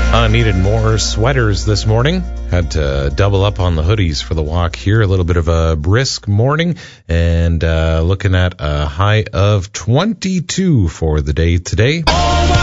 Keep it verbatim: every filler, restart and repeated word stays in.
Uh, needed more sweaters this morning. Had to double up on the hoodies for the walk here. A little bit of a brisk morning, and uh, looking at a high of twenty-two for the day today.